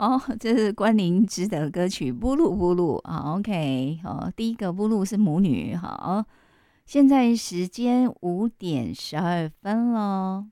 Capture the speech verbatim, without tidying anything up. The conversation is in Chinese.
哦，这是关凌芝的歌曲《布鲁布鲁》。好，OK，好，第一个布鲁是母女。好，现在时间五点十二分了。